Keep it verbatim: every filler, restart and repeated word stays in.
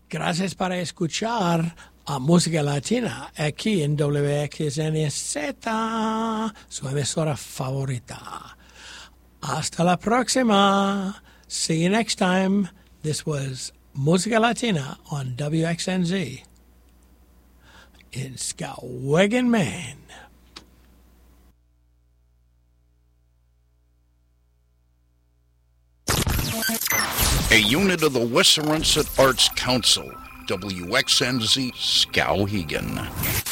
Gracias por escuchar a Música Latina aquí en W X N Z, su emisora favorita. Hasta la próxima. See you next time. This was Música Latina on W X N Z in Skowhegan, Maine. A unit of the Westernset Arts Council, W X N Z Skowhegan.